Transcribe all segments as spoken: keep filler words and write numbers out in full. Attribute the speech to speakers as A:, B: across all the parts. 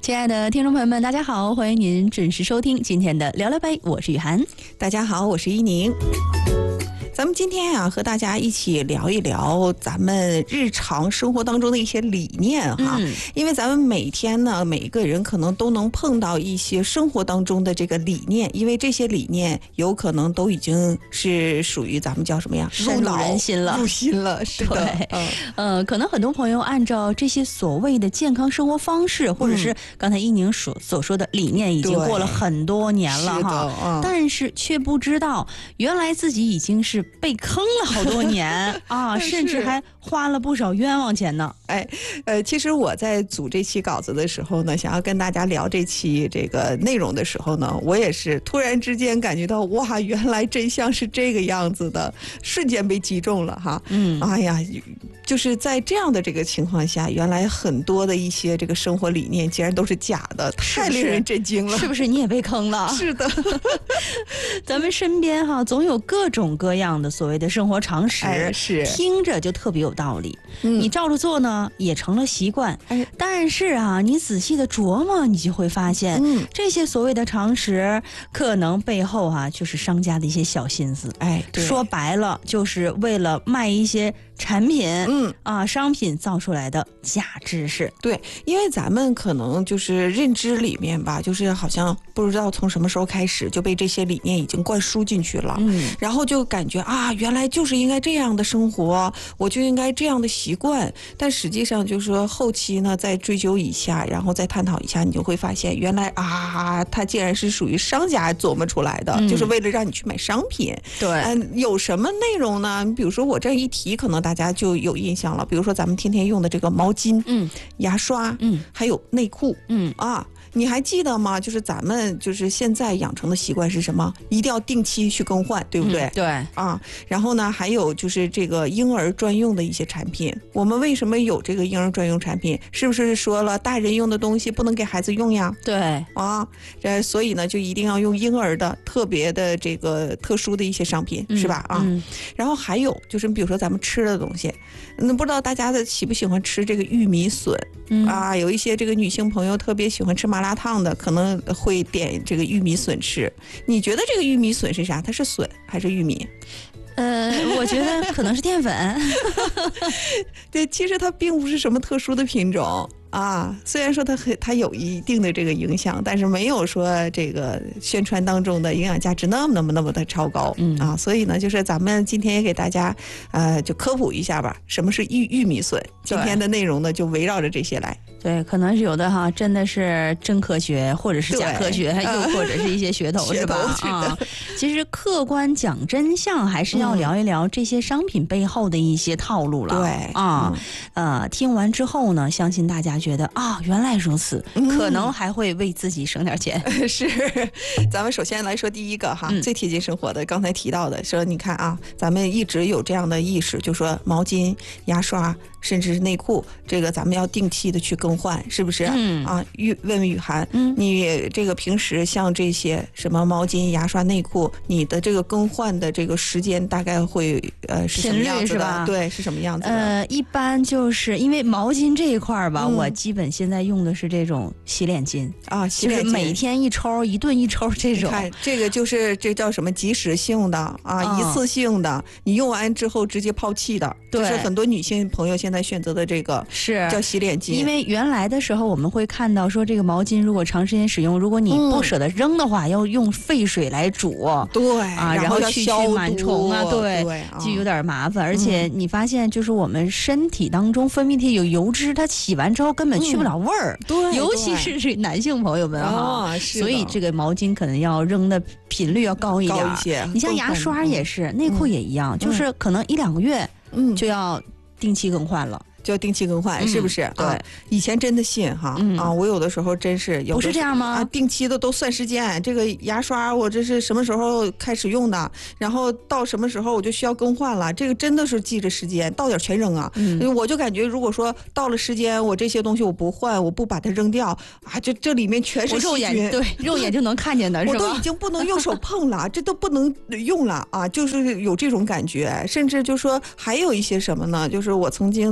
A: 亲爱的听众朋友们，大家好，欢迎您准时收听今天的聊聊呗，我是雨涵。
B: 大家好，我是依宁。咱们今天啊，和大家一起聊一聊咱们日常生活当中的一些理念哈。嗯、因为咱们每天呢，每一个人可能都能碰到一些生活当中的这个理念，因为这些理念有可能都已经是属于咱们叫什么呀，
A: 深入人心了，
B: 入心了，是的。
A: 对，嗯、呃，可能很多朋友按照这些所谓的健康生活方式，或者是刚才依宁所所说的理念，已经过了很多年了哈，嗯、但是却不知道原来自己已经是被坑了好多年啊，甚至还花了不少冤枉钱呢。
B: 哎，呃，其实我在组这期稿子的时候呢，想要跟大家聊这期这个内容的时候呢，我也是突然之间感觉到，哇，原来真相是这个样子的，瞬间被击中了哈。嗯，哎呀，就是在这样的这个情况下，原来很多的一些这个生活理念竟然都是假的，太令人震惊了。
A: 是不是你也被坑了？
B: 是的，
A: 咱们身边哈总有各种各样的所谓的生活常识，
B: 哎、是
A: 听着就特别有道理。嗯、你照着做呢，也成了习惯。
B: 哎，
A: 但是啊，你仔细的琢磨，你就会发现，嗯、这些所谓的常识，可能背后哈、啊、就是商家的一些小心思。
B: 哎，
A: 说白了，就是为了卖一些产品，嗯啊，商品造出来的假知识。
B: 对，因为咱们可能就是认知里面吧，就是好像不知道从什么时候开始就被这些理念已经灌输进去了，嗯，然后就感觉啊，原来就是应该这样的生活，我就应该这样的习惯。但实际上就是说后期呢，再追究一下，然后再探讨一下，你就会发现，原来啊，它竟然是属于商家琢磨出来的，嗯、就是为了让你去买商品。
A: 对，
B: 嗯，有什么内容呢？比如说我这一提，可能大家就有印象了。比如说咱们天天用的这个毛巾，嗯，牙刷，嗯，还有内裤，嗯啊。你还记得吗？就是咱们就是现在养成的习惯是什么？一定要定期去更换，对不对？
A: 嗯、对
B: 啊。然后呢，还有就是这个婴儿专用的一些产品。我们为什么有这个婴儿专用产品？是不是说了大人用的东西不能给孩子用呀？
A: 对
B: 啊，呃，所以呢，就一定要用婴儿的特别的这个特殊的一些商品，嗯、是吧？啊、嗯。然后还有就是，比如说咱们吃的东西，那不知道大家的喜不喜欢吃这个玉米笋？嗯啊，有一些这个女性朋友特别喜欢吃麻辣烫的，可能会点这个玉米笋吃。你觉得这个玉米笋是啥？它是笋还是玉米？
A: 呃，我觉得可能是淀粉。
B: 对，其实它并不是什么特殊的品种啊。虽然说它很它有一定的这个影响，但是没有说这个宣传当中的营养价值那么那么那么的超高、嗯、啊。所以呢，就是咱们今天也给大家呃就科普一下吧，什么是玉玉米笋。今天的内容呢，就围绕着这些来。
A: 对，可能是有的哈，真的是真科学，或者是假科学，又或者是一些噱头，是吧？啊，其实客观讲真相，还是要聊一聊这些商品背后的一些套路了。
B: 对
A: 啊，嗯、呃，听完之后呢，相信大家觉得啊，原来如此，嗯、可能还会为自己省点钱。
B: 是，咱们首先来说第一个哈，嗯、最贴近生活的，刚才提到的，说你看啊，咱们一直有这样的意识，就说毛巾、牙刷。甚至是内裤，这个咱们要定期的去更换，是不是？嗯啊，雨问问雨涵，嗯，你这个平时像这些什么毛巾、牙刷、内裤，你的这个更换的这个时间大概会呃是什么样子的？
A: 是吧？
B: 对，是什么样子的？
A: 呃，一般就是因为毛巾这一块吧、嗯，我基本现在用的是这种洗脸巾
B: 啊，洗脸巾
A: 就是每天一抽，一顿一抽这种。
B: 看这个就是这叫什么即时性的啊，嗯、一次性的，你用完之后直接抛弃的，
A: 对，
B: 就是很多女性朋友现在选择的这个
A: 是
B: 叫洗脸巾。
A: 因为原来的时候我们会看到说，这个毛巾如果长时间使用，如果你不舍得扔的话，嗯、要用沸水来煮，
B: 对
A: 啊，然后去去螨虫啊，对，对啊、就有点麻烦。而且你发现，就是我们身体当中分泌的有油脂，它洗完之后根本去不了味儿，
B: 嗯、对，
A: 尤其是这男性朋友们哈、
B: 哦，
A: 所以这个毛巾可能要扔的频率要高一点。
B: 高一些。
A: 你像牙刷也是，内裤也一样，嗯、就是可能一两个月，嗯，就要定期更换了。
B: 就要定期更换，嗯、是不是？
A: 对、
B: 啊，以前真的信哈、嗯、啊，我有的时候真是有
A: 不是这样吗？
B: 啊，定期的都算时间。这个牙刷我这是什么时候开始用的，然后到什么时候我就需要更换了，这个真的是记着时间，到点全扔啊。嗯，我就感觉如果说到了时间，我这些东西我不换，我不把它扔掉啊，这这里面全是细菌，
A: 肉眼对肉眼就能看见的，是吧？
B: 我都已经不能用手碰了，这都不能用了啊，就是有这种感觉。甚至就说还有一些什么呢？就是我曾经在这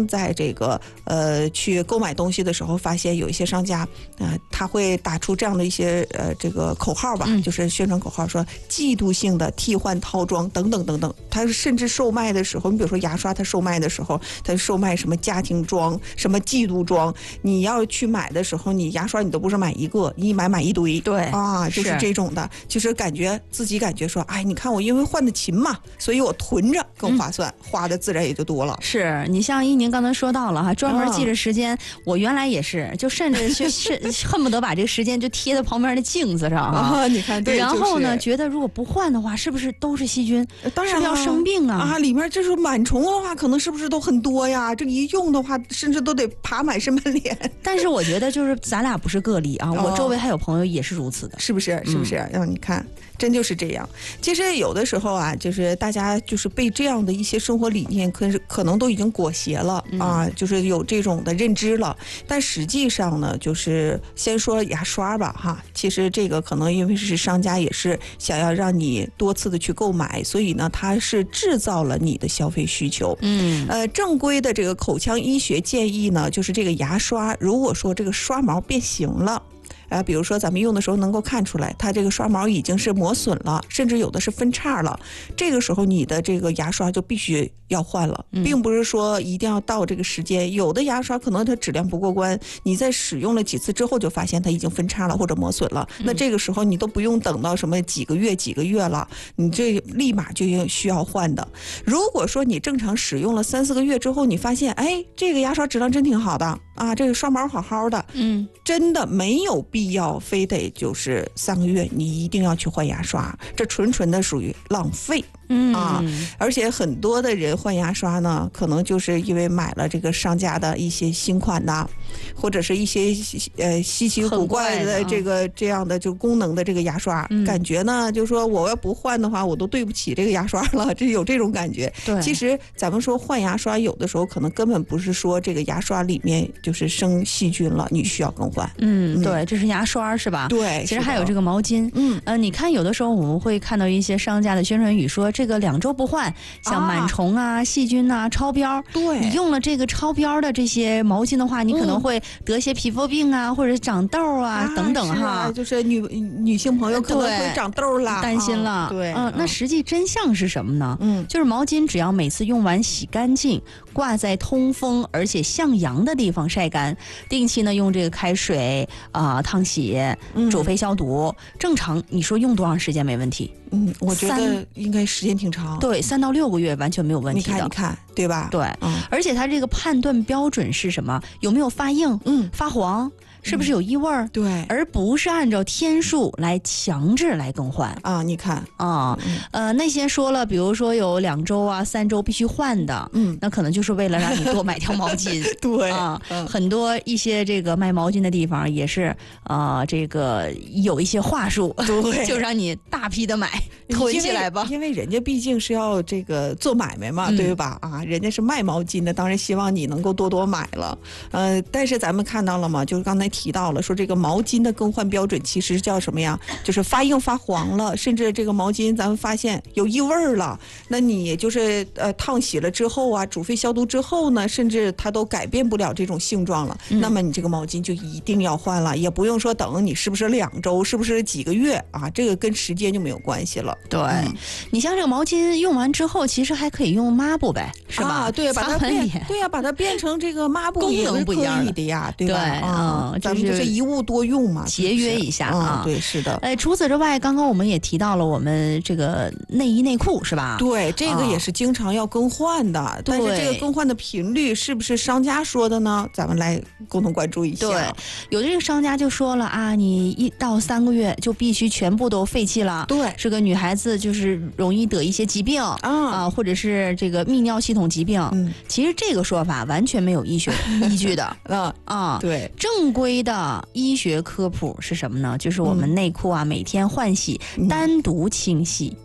B: 这个呃去购买东西的时候，发现有一些商家呃他会打出这样的一些呃这个口号吧，嗯、就是宣传口号说季度性的替换套装等等等等。他甚至售卖的时候，你比如说牙刷，他售卖的时候，他售卖什么家庭装、什么季度装，你要去买的时候，你牙刷你都不是买一个，你一买买一堆，
A: 对
B: 啊，就是这种的，就是感觉自己感觉说，哎，你看我因为换的勤嘛，所以我囤着更划算，嗯、花的自然也就多了。
A: 是你像一宁刚才说到了哈，专门记着时间，啊、我原来也是，就甚至是是恨不得把这个时间就贴在旁边的镜子上啊，
B: 啊你看，对，
A: 然后呢，
B: 就是、
A: 觉得如果不换的话，是不是都是细菌？
B: 当然
A: 是不是要生病啊？
B: 啊，里面这是螨虫的话，可能是不是都很多呀？这一用的话，甚至都得爬满身满脸。
A: 但是我觉得就是咱俩不是个例啊，我周围还有朋友也是如此的，
B: 是不是？是不是？让、嗯、你看。真就是这样。其实有的时候啊，就是大家就是被这样的一些生活理念，可是可能都已经裹挟了、嗯、啊，就是有这种的认知了。但实际上呢，就是先说牙刷吧，哈，其实这个可能因为是商家也是想要让你多次的去购买，所以呢，它是制造了你的消费需求。嗯，呃，正规的这个口腔医学建议呢，就是这个牙刷，如果说这个刷毛变形了。呃，比如说咱们用的时候能够看出来，它这个刷毛已经是磨损了，甚至有的是分叉了。这个时候你的这个牙刷就必须要换了，并不是说一定要到这个时间。有的牙刷可能它质量不过关，你在使用了几次之后就发现它已经分叉了或者磨损了。那这个时候你都不用等到什么几个月几个月了，你这立马就需要换的。如果说你正常使用了三四个月之后，你发现哎，这个牙刷质量真挺好的啊，这个刷毛好好的，嗯，真的没有必要非得就是三个月你一定要去换牙刷，这纯纯的属于浪费。嗯啊，而且很多的人换牙刷呢，可能就是因为买了这个商家的一些新款呐，或者是一些呃稀奇古怪的这个这样的就功能的这个牙刷，嗯、感觉呢就是说我要不换的话，我都对不起这个牙刷了，这有这种感觉。对，其实咱们说换牙刷，有的时候可能根本不是说这个牙刷里面就是生细菌了，你需要更换。
A: 嗯，对，这是牙刷是吧？
B: 对，
A: 其实还有这个毛巾。嗯，呃，你看有的时候我们会看到一些商家的宣传语说。这个两周不换，像螨虫啊、啊细菌啊、超标，对，你用了这个超标的这些毛巾的话，你可能会得些皮肤病啊，嗯、或者长痘啊、啊等等哈。
B: 啊、就是女女性朋友可能会长痘啦，
A: 担心了。啊、
B: 对，
A: 嗯、呃，那实际真相是什么呢？嗯，就是毛巾只要每次用完洗干净，挂在通风而且向阳的地方晒干，定期呢用这个开水啊、呃、烫洗、煮沸消毒，嗯、正常你说用多长时间没问题？
B: 嗯，我觉得应该时间挺长，
A: 对，三到六个月完全没有问题的。
B: 你看，你看，对吧？
A: 对，嗯、而且它这个判断标准是什么？有没有发硬？嗯，发黄？是不是有异味儿？
B: 嗯、对，
A: 而不是按照天数来强制来更换
B: 啊！你看
A: 啊，嗯、呃，那些说了，比如说有两周啊、三周必须换的，嗯，那可能就是为了让你多买条毛巾。
B: 对
A: 啊，嗯、很多一些这个卖毛巾的地方也是啊、呃，这个有一些话术，对，就让你大批的买，囤起来吧。
B: 因为人家毕竟是要这个做买卖嘛，嗯、对吧？啊，人家是卖毛巾的，当然希望你能够多多买了。呃，但是咱们看到了嘛，就是刚才提到了，说这个毛巾的更换标准其实叫什么呀？就是发硬发黄了，甚至这个毛巾咱们发现有异味了，那你就是呃烫洗了之后啊，煮沸消毒之后呢，甚至它都改变不了这种性状了，嗯、那么你这个毛巾就一定要换了，也不用说等你是不是两周，是不是几个月啊？这个跟时间就没有关系了。
A: 对，嗯、你像这个毛巾用完之后，其实还可以用抹布呗，是吧？
B: 啊、对，把它变，对呀、啊，把它变成这个抹布
A: 功能不一样
B: 的呀，对吧？
A: 对，
B: 啊、嗯，咱们就是一物多用嘛，
A: 节约一下啊。
B: 嗯、对，是的。
A: 哎，除此之外，刚刚我们也提到了我们这个内衣内裤是吧？
B: 对，这个也是经常要更换的，啊、但是这个更换的频率是不是商家说的呢？咱们来共同关注一下。
A: 对，有的这个商家就说了啊，你一到三个月就必须全部都废弃了。
B: 对，
A: 是个女孩子就是容易得一些疾病啊、呃，或者是这个泌尿系统疾病。嗯，其实这个说法完全没有医学依据的。
B: 嗯
A: 啊，
B: 对，
A: 正规的医学科普是什么呢？就是我们内裤啊，每天换洗，嗯、单独清洗。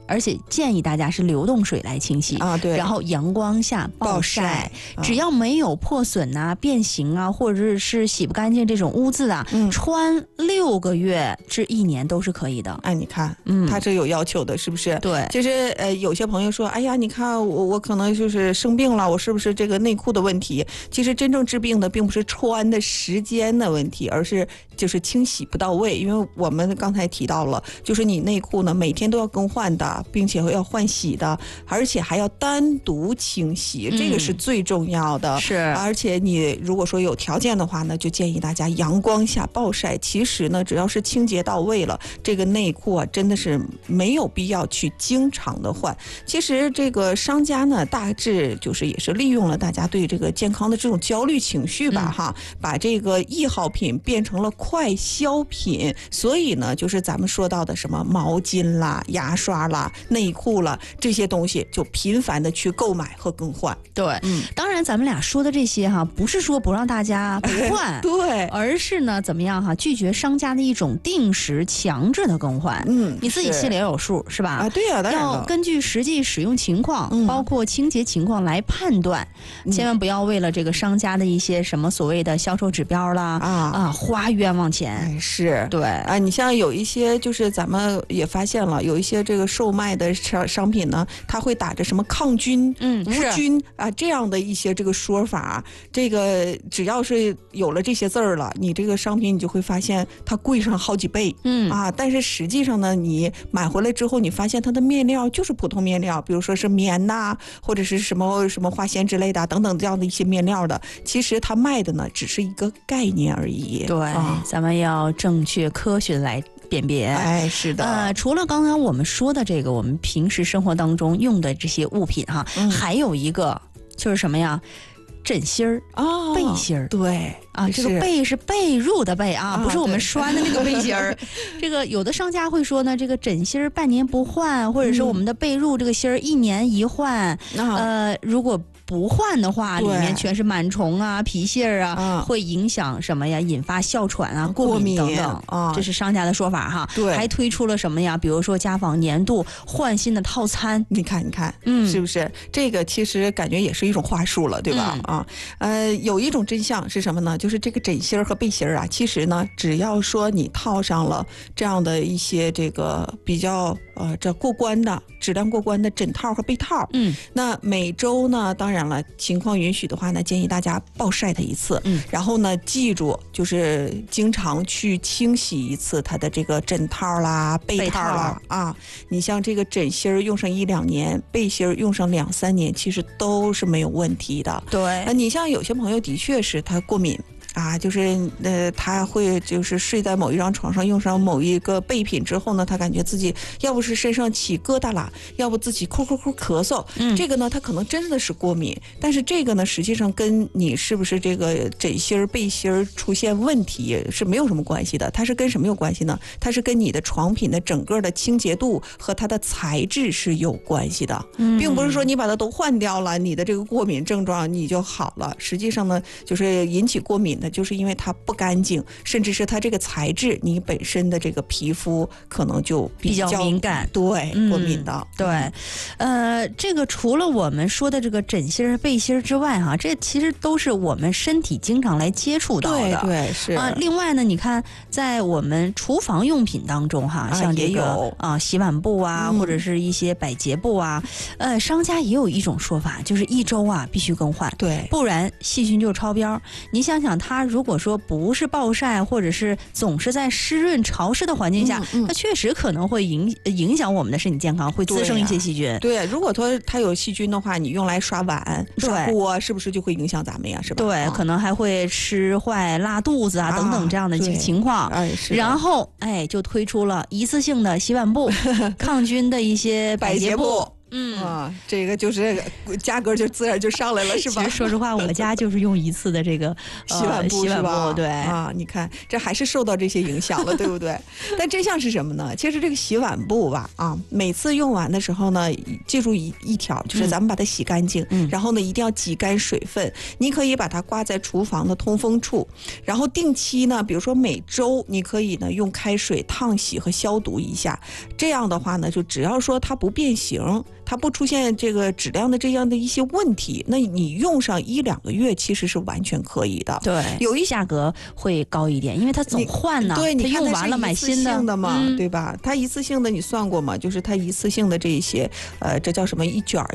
A: 而且建议大家是流动水来清洗
B: 啊，对，
A: 然后阳光下暴晒，
B: 啊、
A: 只要没有破损啊、变形啊，或者是洗不干净这种污渍啊，嗯、穿六个月至一年都是可以的。
B: 哎，你看，嗯，它是有要求的，是不是？
A: 对，
B: 其实呃，有些朋友说，哎呀，你看我我可能就是生病了，我是不是这个内裤的问题？其实真正治病的并不是穿的时间的问题，而是就是清洗不到位。因为我们刚才提到了，就是你内裤呢每天都要更换的，并且要换洗的，而且还要单独清洗，嗯、这个是最重要的。
A: 是，
B: 而且你如果说有条件的话呢，就建议大家阳光下暴晒。其实呢，只要是清洁到位了，这个内裤啊真的是没有必要去经常的换。其实这个商家呢，大致就是也是利用了大家对这个健康的这种焦虑情绪吧，嗯、哈，把这个易耗品变成了快消品。所以呢，就是咱们说到的什么毛巾啦、牙刷啦、内裤啦这些东西，就频繁的去购买和更换。
A: 对，嗯，当然咱们俩说的这些哈，不是说不让大家不换，
B: 对，
A: 而是呢怎么样哈，拒绝商家的一种定时强制的更换。嗯，你自己心里也有数是吧？
B: 啊，对呀、啊，当然了，
A: 要根据实际使用情况，嗯、包括清洁情况来判断，嗯、千万不要为了这个商家的一些什么所谓的销售指标啦啊啊花冤枉钱。
B: 哎、是，
A: 对
B: 啊，你像有一些就是咱们也发现了，有一些这个售卖的商商品呢，它会打着什么抗菌、嗯无菌啊这样的一些这个说法，这个只要是有了这些字儿了，你这个商品你就会发现它贵上好几倍，嗯啊，但是实际上呢，你买回来之后，你发现它的面料就是普通面料，比如说是棉呐、啊，或者是什么什么花纤之类的等等这样的一些面料的，其实它卖的呢只是一个概念而已。
A: 对，啊、咱们要正确科学来辨别。
B: 哎，是的。
A: 呃，除了刚刚我们说的这个，我们平时生活当中用的这些物品哈，嗯、还有一个就是什么呀？枕芯儿啊，背心儿。
B: 对
A: 啊，这个被是被褥的被啊，不是我们拴的那个背心儿。这个有的商家会说呢，这个枕芯儿半年不换，或者是我们的被褥这个芯儿一年一换。嗯、呃，如果不换的话，里面全是螨虫啊、皮屑啊，嗯、会影响什么呀？引发哮喘啊、过敏等等啊，这是商家的说法哈。
B: 对，
A: 还推出了什么呀？比如说家纺年度换新的套餐。
B: 你看，你看，嗯，是不是？这个其实感觉也是一种话术了，对吧？嗯、啊，呃，有一种真相是什么呢？就是这个枕芯儿和背心儿啊，其实呢，只要说你套上了这样的一些这个比较呃这过关的质量过关的枕套和被套，嗯，那每周呢，当然了，情况允许的话呢，建议大家暴晒它一次，嗯，然后呢，记住就是经常去清洗一次它的这个枕套啦、被套啦啊。你像这个枕芯儿用上一两年，背心儿用上两三年，其实都是没有问题的。
A: 对，
B: 那你像有些朋友的确是他过敏。啊，就是呃，他会就是睡在某一张床上，用上某一个备品之后呢，他感觉自己要不是身上起疙瘩啦，要不自己哭哭哭咳嗽，嗯，这个呢，他可能真的是过敏，但是这个呢，实际上跟你是不是这个枕芯儿、背心儿出现问题是没有什么关系的，它是跟什么有关系呢？它是跟你的床品的整个的清洁度和它的材质是有关系的，嗯，并不是说你把它都换掉了，你的这个过敏症状你就好了。实际上呢，就是引起过敏。就是因为它不干净，甚至是它这个材质，你本身的这个皮肤可能就比较,
A: 比较敏感，
B: 对，过敏的。
A: 嗯、对，呃，这个除了我们说的这个枕芯儿、背心儿之外，哈，这其实都是我们身体经常来接触到的。
B: 对对是
A: 啊。另外呢，你看，在我们厨房用品当中，哈，像这个啊洗碗布啊，嗯、或者是一些百洁布啊，呃，商家也有一种说法，就是一周啊必须更换，
B: 对，
A: 不然细菌就超标。你想想它。它如果说不是暴晒，或者是总是在湿润潮湿的环境下，嗯嗯、它确实可能会影影响我们的身体健康，会滋生一些细菌。
B: 对、啊对，如果说它有细菌的话，你用来刷碗、刷锅，是不是就会影响咱们呀？是吧？
A: 对，啊、可能还会吃坏、拉肚子啊等等这样的情况。
B: 啊、
A: 然后，哎，就推出了一次性的洗碗布、抗菌的一些百洁布。 嗯
B: 啊，这个就是价格就自然就上来了，是吧？
A: 其实说实话，我家就是用一次的这个、
B: 呃、洗碗布是吧？
A: 对
B: 啊，你看这还是受到这些影响了，对不对？但真相是什么呢？其实这个洗碗布吧，啊，每次用完的时候呢，记住一一条，就是咱们把它洗干净，嗯、然后呢一定要挤干水分。你可以把它挂在厨房的通风处，然后定期呢，比如说每周你可以呢用开水烫洗和消毒一下。这样的话呢，就只要说它不变形，它不出现这个质量的这样的一些问题，那你用上一两个月其实是完全可以的。
A: 对，
B: 有一
A: 价格会高一点，因为它总换呢。
B: 对，你看
A: 用完了买新的
B: 的嘛、嗯，对吧？它一次性的你算过吗？就是它一次性的这一些，呃，这叫什么一卷